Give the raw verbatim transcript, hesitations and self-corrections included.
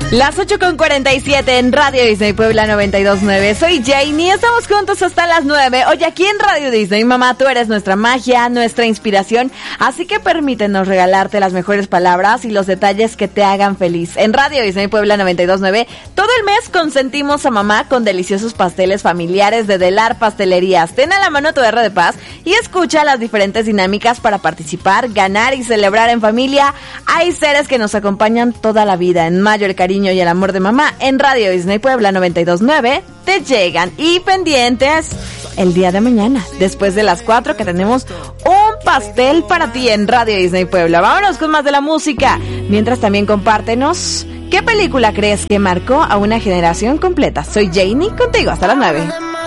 Las ocho con cuarenta y siete en Radio Disney Puebla noventa y dos punto nueve. Soy Janie, estamos juntos hasta las nueve. Oye, aquí en Radio Disney, mamá, tú eres nuestra magia, nuestra inspiración. Así que permítenos regalarte las mejores palabras y los detalles que te hagan feliz. En Radio Disney Puebla noventa y dos punto nueve, todo el mes consentimos a mamá con deliciosos pasteles familiares de Delar Pastelerías. Ten a la mano tu R de Paz y escucha las diferentes dinámicas para participar, ganar y celebrar en familia. Hay seres que nos acompañan toda la vida. En mayo, el cariño y el amor de mamá en Radio Disney Puebla noventa y dos punto nueve te llegan. Y pendientes el día de mañana, después de las cuatro, que tenemos un pastel para ti en Radio Disney Puebla. Vámonos con más de la música. Mientras, también compártenos qué película crees que marcó a una generación completa. Soy Janie, contigo hasta las nueve.